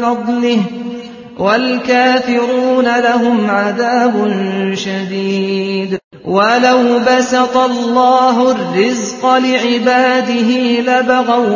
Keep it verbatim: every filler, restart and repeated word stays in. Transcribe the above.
فضله والكافرون لهم عذاب شديد ولو بسط الله الرزق لعباده لبغوا